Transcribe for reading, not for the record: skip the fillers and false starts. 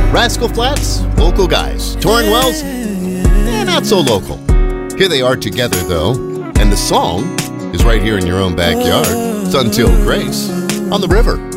Rascal Flatts, local guys. Torrin Wells, not so local. Here they are together, though, and the song is right here in your own backyard. It's Until Grace on the River.